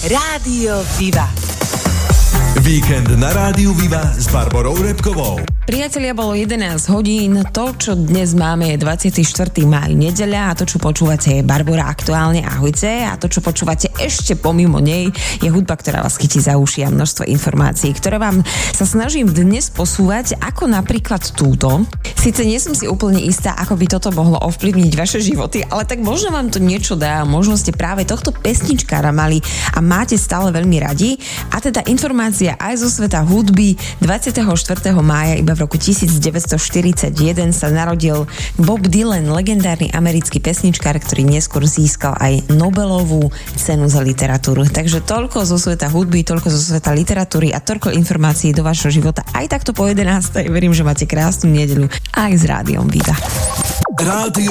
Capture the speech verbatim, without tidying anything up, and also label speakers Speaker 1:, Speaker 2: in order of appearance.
Speaker 1: Rádio Viva.
Speaker 2: Víkend na Rádiu Viva s Barborou Repkovou.
Speaker 3: Priatelia, bolo jedenásť hodín, to, čo dnes máme, je dvadsiateho štvrtého mája, nedeľa, a to, čo počúvate, je Barbora Aktuálne, ahojte, a to, čo počúvate ešte pomimo nej, je hudba, ktorá vás chytí za uši a množstvo informácií, ktoré vám sa snažím dnes posúvať, ako napríklad túto. Sice nie som si úplne istá, ako by toto mohlo ovplyvniť vaše životy, ale tak možno vám to niečo dá, možno ste práve tohto pesničkára mali a máte stále veľmi radi, a teda informácia aj zo sveta hudby. Dvadsiateho štvrtého mája iba v roku devätnásťstoštyridsaťjeden sa narodil Bob Dylan, legendárny americký pesničkár, ktorý neskôr získal aj Nobelovú cenu za literatúru. Takže toľko zo sveta hudby, toľko zo sveta literatúry a toľko informácií do vašho života. Aj takto po jedenástej. Verím, že máte krásnu nedeľu aj s Rádiom Viva.
Speaker 2: Rádio